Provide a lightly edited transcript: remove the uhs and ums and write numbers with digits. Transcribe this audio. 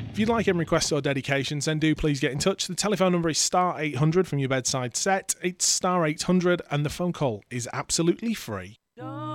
If you'd like any requests or dedications, then do please get in touch. The telephone number is star 800 from your bedside set. It's star 800 and the phone call is absolutely free.